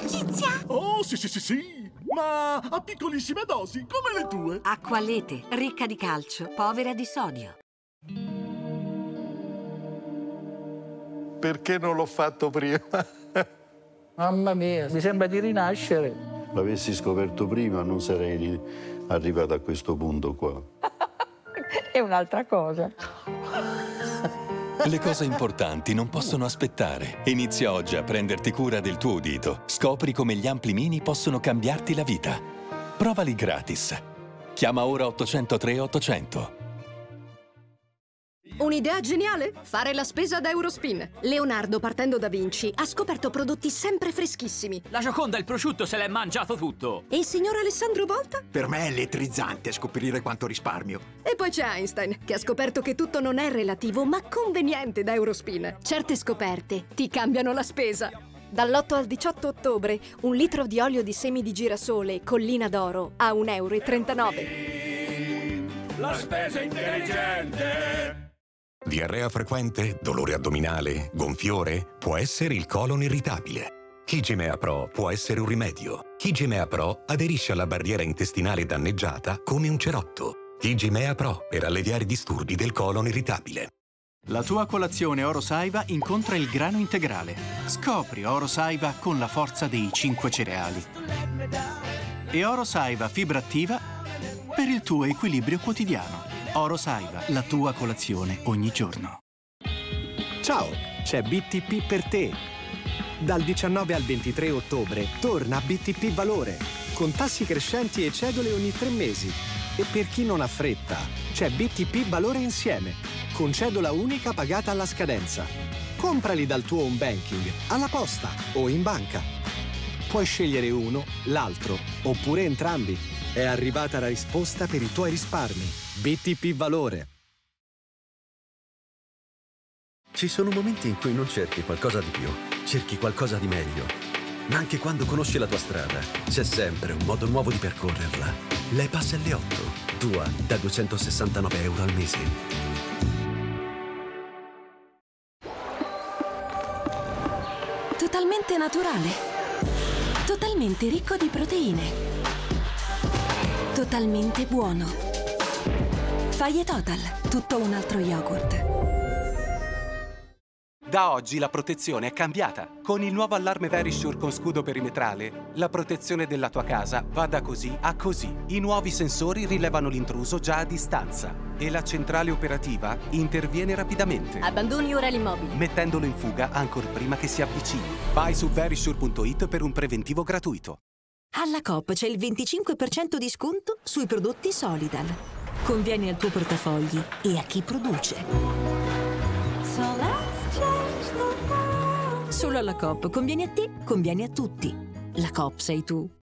Amicizia! Oh, sì, ma a piccolissime dosi, come le tue. Acqualete, ricca di calcio, povera di sodio. Perché non l'ho fatto prima? Mamma mia, mi sembra di rinascere. L'avessi scoperto prima non sarei arrivato a questo punto qua. È un'altra cosa. Le cose importanti non possono aspettare. Inizia oggi a prenderti cura del tuo udito. Scopri come gli ampli mini possono cambiarti la vita. Provali gratis. Chiama ora 803 800. Un'idea geniale? Fare la spesa da Eurospin. Leonardo, partendo da Vinci, ha scoperto prodotti sempre freschissimi. La Gioconda, il prosciutto, se l'è mangiato tutto. E il signor Alessandro Volta? Per me è elettrizzante scoprire quanto risparmio. E poi c'è Einstein, che ha scoperto che tutto non è relativo, ma conveniente da Eurospin. Certe scoperte ti cambiano la spesa. Dall'8 al 18 ottobre, 1 litro di olio di semi di girasole Collina d'Oro a 1,39 €. La spesa intelligente! Diarrea frequente, dolore addominale, gonfiore? Può essere il colon irritabile. Hygimea Pro può essere un rimedio. Hygimea Pro aderisce alla barriera intestinale danneggiata come un cerotto. Hygimea Pro per alleviare i disturbi del colon irritabile. La tua colazione Oro Saiva incontra il grano integrale. Scopri Oro Saiva con la forza dei 5 cereali. E Oro Saiva fibra attiva per il tuo equilibrio quotidiano. Oro Saiva, la tua colazione ogni giorno. Ciao, c'è BTP per te. Dal 19 al 23 ottobre torna BTP Valore, con tassi crescenti e cedole ogni 3 mesi. E per chi non ha fretta, c'è BTP Valore Insieme, con cedola unica pagata alla scadenza. Comprali dal tuo home banking, alla posta o in banca. Puoi scegliere uno, l'altro, oppure entrambi. È arrivata la risposta per i tuoi risparmi. BTP Valore. Ci sono momenti in cui non cerchi qualcosa di più, cerchi qualcosa di meglio. Ma anche quando conosci la tua strada, c'è sempre un modo nuovo di percorrerla. L'E-Pass L8, tua da 269 € al mese. Totalmente naturale. Totalmente ricco di proteine. Totalmente buono. Faglie Total, tutto un altro yogurt. Da oggi la protezione è cambiata. Con il nuovo allarme Verisure con scudo perimetrale, la protezione della tua casa va da così a così. I nuovi sensori rilevano l'intruso già a distanza e la centrale operativa interviene rapidamente. Abbandoni ora l'immobile, mettendolo in fuga ancor prima che si avvicini. Vai su verisure.it per un preventivo gratuito. Alla Coop c'è il 25% di sconto sui prodotti Solidal. Conviene al tuo portafogli e a chi produce. Solo alla Coop conviene a te, conviene a tutti. La Coop sei tu.